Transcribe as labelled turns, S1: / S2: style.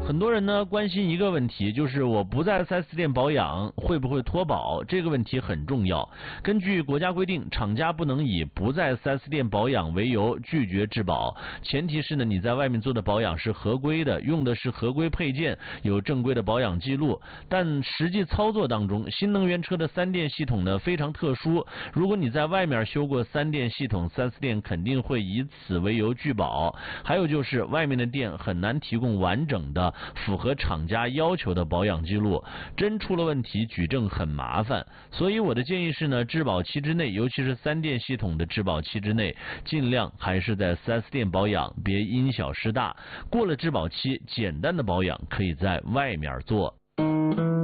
S1: 很多人呢关心一个问题，就是我不在 4S 店保养会不会脱保？这个问题很重要。根据国家规定，厂家不能以不在 4S 店保养为由拒绝质保，前提是呢你在外面做的保养是合规的，用的是合规配件，有正规的保养记录。但实际操作当中，新能源车的3电系统呢非常特殊，如果你在外面修过3电系统，4S店肯定会以此为由拒保。还有就是外面的店很难提供完整的符合厂家要求的保养记录，真出了问题举证很麻烦。所以我的建议是呢，质保期之内，尤其是3电系统的质保期之内，尽量还是在 4S 店保养，别因小失大。过了质保期，简单的保养可以在外面做。